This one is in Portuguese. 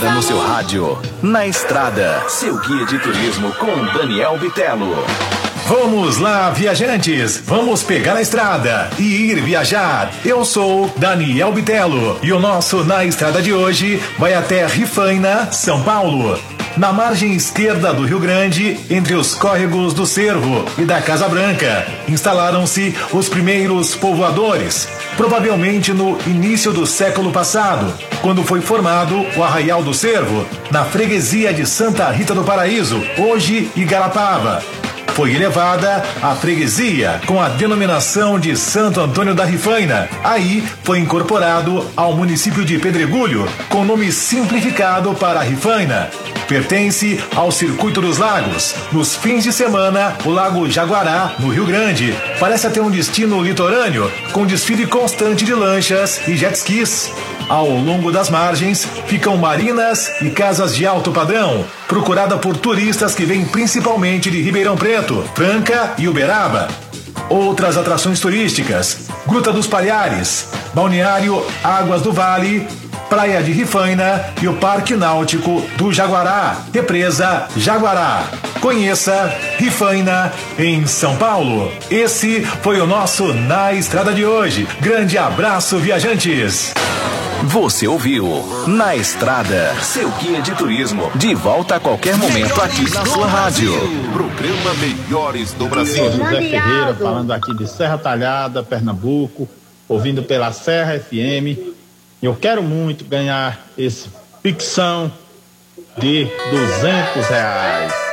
Agora no seu rádio, Na Estrada, seu guia de turismo com Daniel Bitelo. Vamos lá, viajantes, vamos pegar a estrada e ir viajar. Eu sou Daniel Bitelo e o nosso Na Estrada de hoje vai até Rifaina, São Paulo. Na margem esquerda do Rio Grande, entre os córregos do Cervo e da Casa Branca, instalaram-se os primeiros povoadores, provavelmente no início do século passado, quando foi formado o Arraial do Cervo, na freguesia de Santa Rita do Paraíso, hoje Igarapava. Foi elevada a freguesia com a denominação de Santo Antônio da Rifaina. Aí foi incorporado ao município de Pedregulho, com nome simplificado para Rifaina. Pertence ao Circuito dos Lagos. Nos fins de semana, o Lago Jaguará, no Rio Grande, parece ter um destino litorâneo, com desfile constante de lanchas e jet skis. Ao longo das margens ficam marinas e casas de alto padrão, procurada por turistas que vêm principalmente de Ribeirão Preto, Franca e Uberaba. Outras atrações turísticas: Gruta dos Palhares, Balneário Águas do Vale, Praia de Rifaina e o Parque Náutico do Jaguará, Represa Jaguará. Conheça Rifaina em São Paulo. Esse foi o nosso Na Estrada de hoje. Grande abraço, viajantes! Você ouviu Na Estrada, seu guia de turismo. De volta a qualquer momento aqui na sua rádio. Programa Melhores do Brasil. José Ferreira, falando aqui de Serra Talhada, Pernambuco, ouvindo pela Serra FM. Eu quero muito ganhar esse pixão de R$200.